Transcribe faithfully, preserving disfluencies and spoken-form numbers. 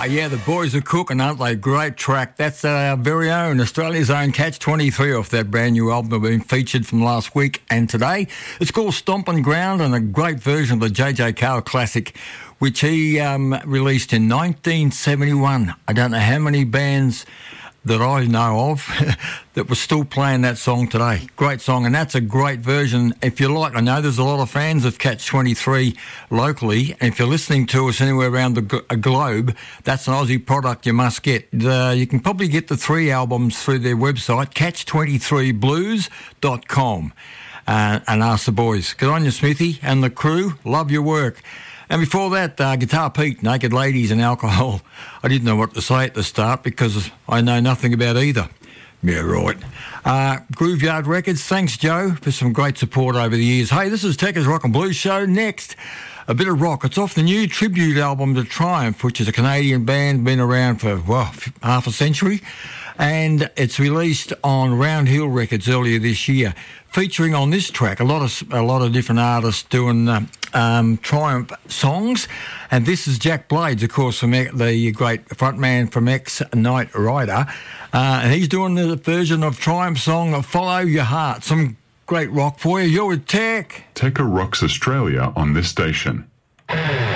yeah, the boys are cooking, aren't they? Great track. That's our very own, Australia's own Catch twenty-three off that brand new album that been featured from last week and today. It's called Stompin' Ground and a great version of the J J Cale classic, which he um, released in nineteen seventy-one. I don't know how many bands that I know of that were still playing that song today. Great song, and that's a great version. If you like, I know there's a lot of fans of Catch twenty-three locally, and if you're listening to us anywhere around the g- globe, that's an Aussie product you must get. Uh, you can probably get the three albums through their website, catch twenty-three blues dot com, uh, and ask the boys. Good on you, Smithy, and the crew. Love your work. And before that, uh, Guitar Pete, Naked Ladies and Alcohol. I didn't know what to say at the start because I know nothing about either. Yeah, right. Uh, Grooveyard Records, thanks, Joe, for some great support over the years. Hey, this is Tekka's Rock and Blues Show. Next, a bit of rock. It's off the new tribute album to Triumph, which is a Canadian band, been around for, well, half a century. And it's released on Round Hill Records earlier this year, featuring on this track a lot of a lot of different artists doing uh, um, Triumph songs. And this is Jack Blades, of course, from the great frontman from X Knight Rider, uh, and he's doing the version of Triumph song "Follow Your Heart." Some great rock for you. You're with Tech. Tekka rocks Australia on this station.